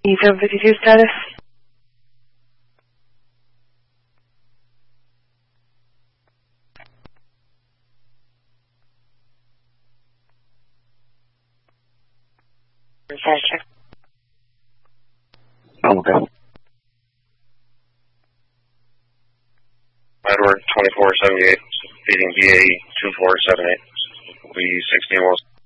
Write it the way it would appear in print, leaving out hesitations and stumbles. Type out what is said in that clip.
E752 status? Status check. I'm okay. Edward 2478, feeding BA 2478. We 16 was.